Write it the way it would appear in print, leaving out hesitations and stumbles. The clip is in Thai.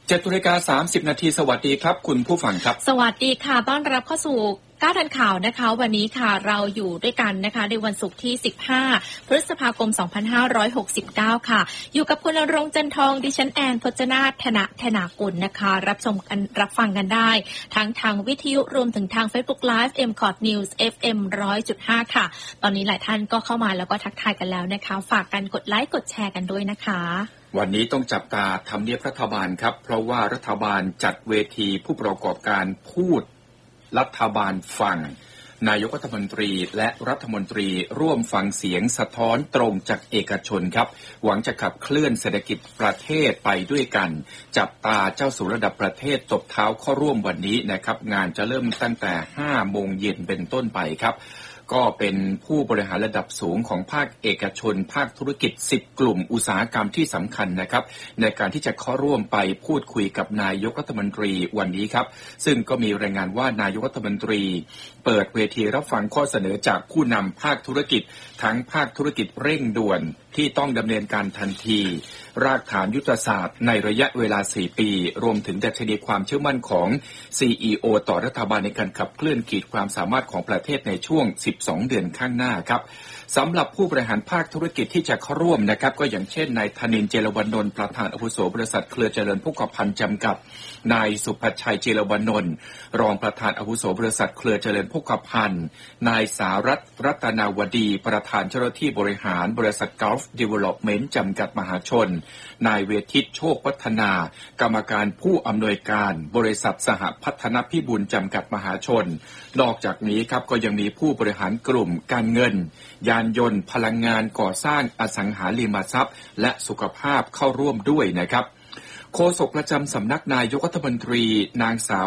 7:30 น.สวัสดีครับคุณผู้ฟังครับสวัสดีค่ะต้อนรับเข้าสู่ก้าวทันข่าวนะคะวันนี้ค่ะเราอยู่ด้วยกันนะคะในวันศุกร์ที่15พฤษภาคม2569ค่ะอยู่กับคุณณรงค์จันทองดิฉันแอนพจนาถธนากุลนะคะรับฟังกันได้ทั้งทางวิทยุรวมถึงทาง Facebook Live MCOT News FM 100.5 ค่ะตอนนี้หลายท่านก็เข้ามาแล้วก็ทักทายกันแล้วนะคะฝากกันกดไลค์กดแชร์กันด้วยนะคะวันนี้ต้องจับตาทำเนียบรัฐบาลครับเพราะว่ารัฐบาลจัดเวทีผู้ประกอบการพูดรัฐบาลฟังนายกรัฐมนตรีและรัฐมนตรีร่วมฟังเสียงสะท้อนตรงจากเอกชนครับหวังจะขับเคลื่อนเศรษฐกิจประเทศไปด้วยกันจับตาเจ้าสู่ระดับประเทศตบเท้าเข้าร่วมวันนี้นะครับงานจะเริ่มตั้งแต่ 5 โมงเย็นเป็นต้นไปครับก็เป็นผู้บริหารระดับสูงของภาคเอกชนภาคธุรกิจ10 กลุ่มอุตสาหกรรมที่สำคัญนะครับในการที่จะเข้าร่วมไปพูดคุยกับนายกรัฐมนตรีวันนี้ครับซึ่งก็มีรายงานว่านายกรัฐมนตรีเปิดเวทีรับฟังข้อเสนอจากผู้นำภาคธุรกิจทั้งภาคธุรกิจเร่งด่วนที่ต้องดำเนินการทันทีรากฐานยุทธศาสตร์ในระยะเวลา4 ปีรวมถึงดัชนีความเชื่อมั่นของ CEO ต่อรัฐบาลในการขับเคลื่อนขีดความสามารถของประเทศในช่วง12 เดือนข้างหน้าครับสำหรับผู้บริหารภาคธุรกิจที่จะเข้าร่วมนะครับก็อย่างเช่นนายธนินทร์ เจรวนนท์ประธานอาวุโสบริษัทเครือเจริญโภคภัณฑ์จำกัดนายสุภชัย เจรวนนท์รองประธานอาวุโสบริษัทเครือเจริญโภคภัณฑ์นายสารัตน์ รัตนาวดีประธานเจ้าหน้าที่บริหารบริษัท Gulf Development จำกัดมหาชนนายเวทิต โชควัฒนากรรมการผู้อำนวยการบริษัทสหพัฒนพิบูลจำกัดมหาชนนอกจากนี้ครับก็ยังมีผู้บริหารกลุ่มการเงินยานยนต์พลังงานก่อสร้างอสังหาริมทรัพย์และสุขภาพเข้าร่วมด้วยนะครับโฆษกประจำสำนักนายกรัฐมนตรีนางสาว